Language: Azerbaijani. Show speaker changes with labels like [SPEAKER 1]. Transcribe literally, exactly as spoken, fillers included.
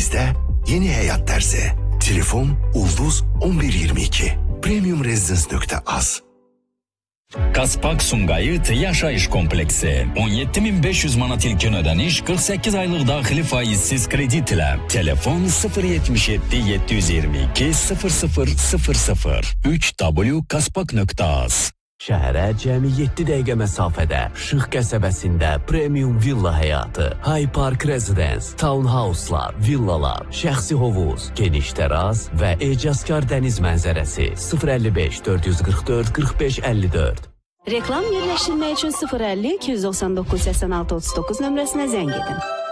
[SPEAKER 1] Sizdə yeni həyat dərsi. Telefon Ulduz on bir iyirmi iki. premium residence nokta az.
[SPEAKER 2] Kaspak Sumqayıt yaşayış kompleksi. on yedi min beş yüz manat ilkin ödəniş, qırx səkkiz aylıq daxili faizsiz kredit ilə. Telefon sıfır yetmiş yeddi yeddi yüz iyirmi iki sıfır sıfır sıfır sıfır. üç w kaspak nokta az.
[SPEAKER 3] Şəhərə cəmi yeddi dəqiqə məsafədə, Şıx qəsəbəsində premium villa həyatı, High Park Residence, townhouse'lar, villalar, şəxsi hovuz, geniş təraz və ecazkar dəniz mənzərəsi. sıfır əlli beş dörd yüz qırx dörd qırx beş əlli dörd.
[SPEAKER 4] Reklam yerləşdirmək üçün sıfır əlli iki yüz doxsan doqquz səksən altı otuz doqquz nömrəsinə zəng edin.